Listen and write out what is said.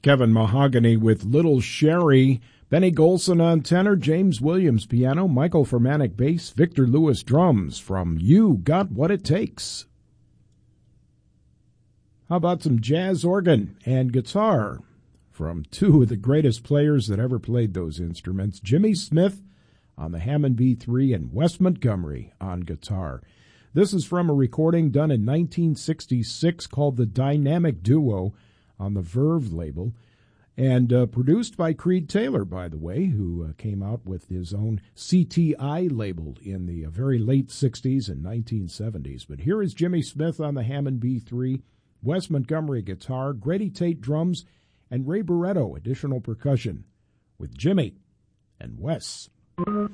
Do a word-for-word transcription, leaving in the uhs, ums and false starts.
Kevin Mahogany with Little Sherry, Benny Golson on tenor, James Williams piano, Michael Fermanic bass, Victor Lewis drums from You Got What It Takes. How about some jazz organ and guitar from two of the greatest players that ever played those instruments, Jimmy Smith on the Hammond B three and Wes Montgomery on guitar. This is from a recording done in nineteen sixty-six called The Dynamic Duo on the Verve label, and uh, produced by Creed Taylor, by the way, who uh, came out with his own C T I label in the uh, very late sixties and nineteen seventies. But here is Jimmy Smith on the Hammond B three, Wes Montgomery guitar, Grady Tate drums, and Ray Barretto additional percussion with Jimmy and Wes.